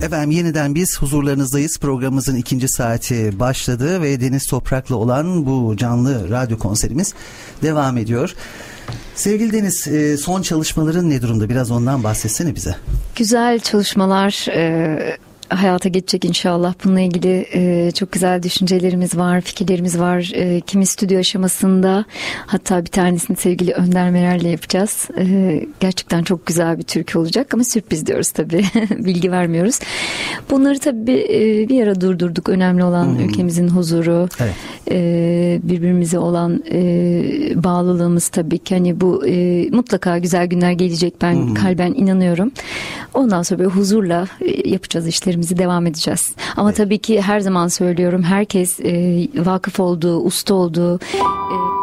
Efendim yeniden biz huzurlarınızdayız. Programımızın ikinci saati başladı ve Deniz Toprak'la olan bu canlı radyo konserimiz devam ediyor. Sevgili Deniz, son çalışmaların ne durumda? Biraz ondan bahsetsene bize. Güzel çalışmalar hayata geçecek inşallah. Bununla ilgili çok güzel düşüncelerimiz var, fikirlerimiz var. Kimi stüdyo aşamasında, hatta bir tanesini sevgili Önder Merer'le yapacağız. Gerçekten çok güzel bir türkü olacak ama sürpriz diyoruz tabii. Bilgi vermiyoruz. Bunları tabii bir ara durdurduk. Önemli olan ülkemizin huzuru, evet. Birbirimize olan bağlılığımız tabii ki. Hani bu mutlaka güzel günler gelecek. Ben kalben inanıyorum. Ondan sonra böyle huzurla yapacağız işlerimizi, devam edeceğiz. Ama tabii ki her zaman söylüyorum, herkes vakıf olduğu, usta olduğu